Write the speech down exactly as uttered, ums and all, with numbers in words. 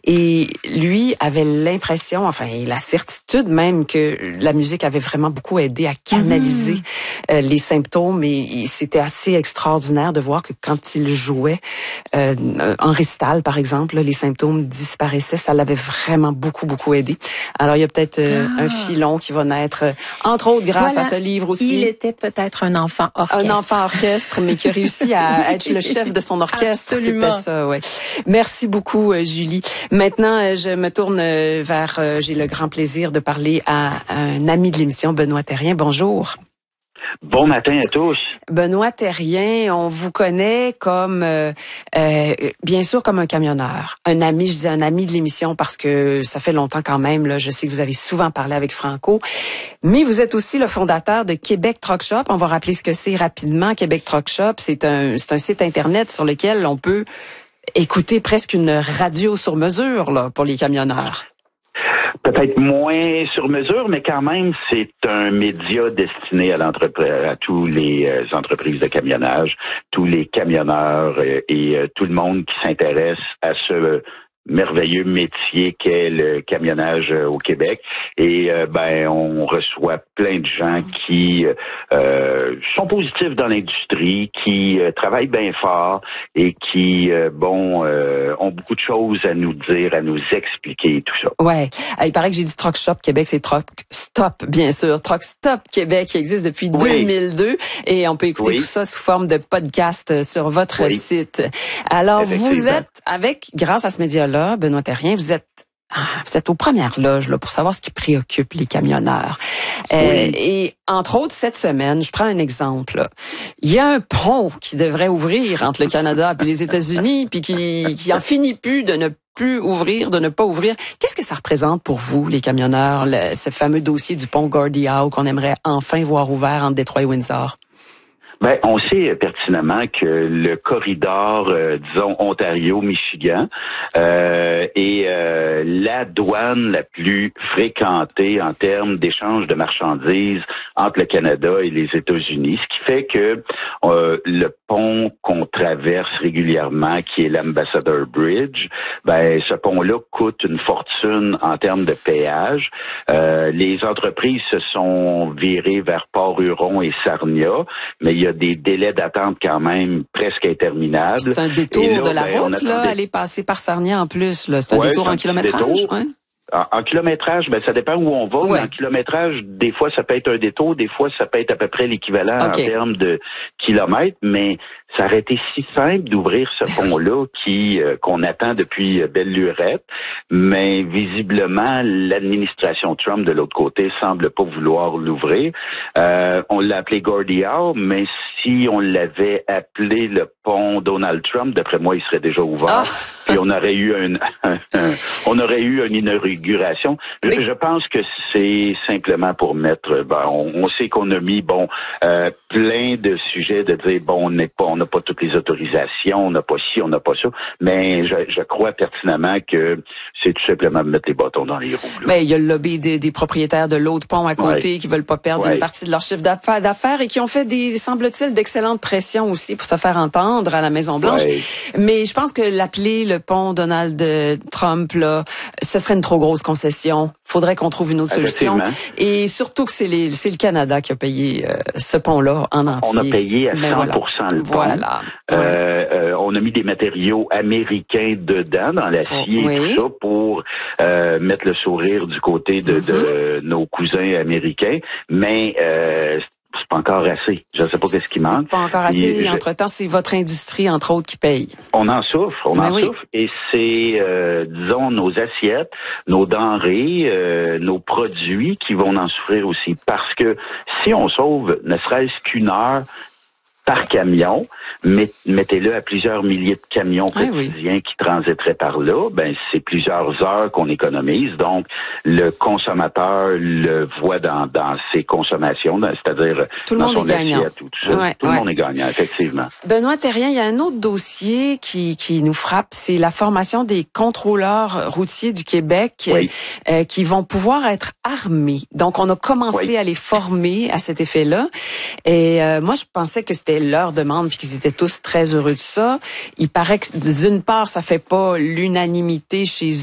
Et lui avait l'impression, enfin, la certitude même que la musique avait vraiment beaucoup aidé à canaliser mmh. euh, les symptômes. Et, et c'était assez extraordinaire de voir que quand il jouait euh, en récital, par exemple, les symptômes disparaissaient. Ça l'avait vraiment beaucoup, beaucoup aidé. Alors, il y a peut-être euh, ah. un filon qui va naître, euh, entre autres, grâce voilà. à ce livre aussi. Il était peut-être un enfant orchestre. Un enfant orchestre, mais qui a réussi à être le chef de son orchestre. Absolument. C'est peut-être ça, ouais. Merci beaucoup, euh, Julie. Maintenant, euh, je me tourne euh, vers, euh, j'ai le grand plaisir de parler à un ami de l'émission, Benoît Thérien. Bonjour. Bon matin à tous. Benoît Thérien, on vous connaît comme, euh, euh, bien sûr, comme un camionneur. Un ami, je dis un ami de l'émission parce que ça fait longtemps quand même, là. Je sais que vous avez souvent parlé avec Franco. Mais vous êtes aussi le fondateur de Québec Truck Shop. On va rappeler ce que c'est rapidement. Québec Truck Shop, c'est un, c'est un site Internet sur lequel on peut écouter presque une radio sur mesure, là, pour les camionneurs. Peut-être moins sur mesure, mais quand même, c'est un média destiné à l'entreprise, à tous les euh, entreprises de camionnage, tous les camionneurs euh, et euh, tout le monde qui s'intéresse à ce merveilleux métier qu'est le camionnage au Québec. Et euh, ben, on reçoit plein de gens qui euh, sont positifs dans l'industrie, qui euh, travaillent bien fort et qui, euh, bon, euh, ont beaucoup de choses à nous dire, à nous expliquer tout ça. Ouais, il paraît que j'ai dit Truck Shop Québec, c'est Truck Stop, bien sûr. Truck Stop Québec qui existe depuis oui. deux mille deux et on peut écouter oui. tout ça sous forme de podcast sur votre oui. site. Alors, vous êtes avec, grâce à ce média-là, Benoît Thérien, vous êtes ah, vous êtes aux premières loges là pour savoir ce qui préoccupe les camionneurs. Oui. Euh, et entre autres cette semaine, je prends un exemple. Là. Il y a un pont qui devrait ouvrir entre le Canada et les États-Unis, puis qui qui en finit plus de ne plus ouvrir, de ne pas ouvrir. Qu'est-ce que ça représente pour vous, les camionneurs, le, ce fameux dossier du pont Gordie Howe qu'on aimerait enfin voir ouvert entre Détroit et Windsor? Ben, on sait pertinemment que le corridor, euh, disons, Ontario-Michigan euh, est euh, la douane la plus fréquentée en termes d'échange de marchandises entre le Canada et les États-Unis, ce qui fait que euh, le pont qu'on traverse régulièrement, qui est l'Ambassador Bridge, ben, ce pont-là coûte une fortune en termes de péage. Euh, les entreprises se sont virées vers Port-Huron et Sarnia, mais il y a des délais d'attente quand même presque interminables. C'est un détour là, de la ben, route, là, attendait... aller passer par Sarnia en plus. Là. C'est un ouais, détour en kilométrage, ouais. En, en kilométrage, ben ça dépend où on va. Ouais. Mais en kilométrage, des fois, ça peut être un détour, des fois, ça peut être à peu près l'équivalent okay. en termes de kilomètres, mais ça aurait été si simple d'ouvrir ce pont-là qui euh, qu'on attend depuis euh, belle lurette, mais visiblement, l'administration Trump, de l'autre côté, semble pas vouloir l'ouvrir. Euh, on l'a appelé Gordie Howe, mais si on l'avait appelé le pont Donald Trump, d'après moi, il serait déjà ouvert. Ah. Puis on aurait eu un, un, un on aurait eu une inauguration. Je, je pense que c'est simplement pour mettre. Ben, on, on sait qu'on a mis bon euh, plein de sujets de dire bon on n'est pas on n'a pas toutes les autorisations, on n'a pas ci, on n'a pas ça. Mais je, je crois pertinemment que c'est tout simplement mettre les bâtons dans les roues. Là. Mais il y a le lobby des, des propriétaires de l'autre pont à côté ouais. qui veulent pas perdre ouais. une partie de leur chiffre d'affaires, d'affaires et qui ont fait des semble-t-il d'excellentes pressions aussi pour se faire entendre à la Maison Blanche. Ouais. Mais je pense que l'appeler le pont Donald Trump, là, ce serait une trop grosse concession. Faudrait qu'on trouve une autre solution. Et surtout que c'est, les, c'est le Canada qui a payé euh, ce pont-là en entier. On a payé à cent pour cent voilà. le pont. Voilà. Euh, ouais. euh, on a mis des matériaux américains dedans, dans l'acier oui. et tout ça, pour euh, mettre le sourire du côté de, mm-hmm. de nos cousins américains. Mais euh, c'est pas encore assez. Je ne sais pas qu'est-ce qui manque. C'est pas encore assez. Et, entre-temps, c'est votre industrie, entre autres, qui paye. On en souffre, on Mais en oui. souffre. Et c'est, euh, disons, nos assiettes, nos denrées, euh, nos produits qui vont en souffrir aussi. Parce que si on sauve ne serait-ce qu'une heure par camion, met, mettez-le à plusieurs milliers de camions ah, quotidiens oui. qui transiteraient par là, ben c'est plusieurs heures qu'on économise. Donc, le consommateur le voit dans, dans ses consommations, c'est-à-dire tout le dans monde son est gagnant. assiette, tout ça. Ouais, tout ouais. le monde est gagnant, effectivement. Benoît Thérien, il y a un autre dossier qui, qui nous frappe, c'est la formation des contrôleurs routiers du Québec oui. euh, qui vont pouvoir être armés. Donc, on a commencé oui. à les former à cet effet-là. Et euh, moi, je pensais que c'était leur demande puis qu'ils étaient tous très heureux de ça. Il paraît que d'une part, ça fait pas l'unanimité chez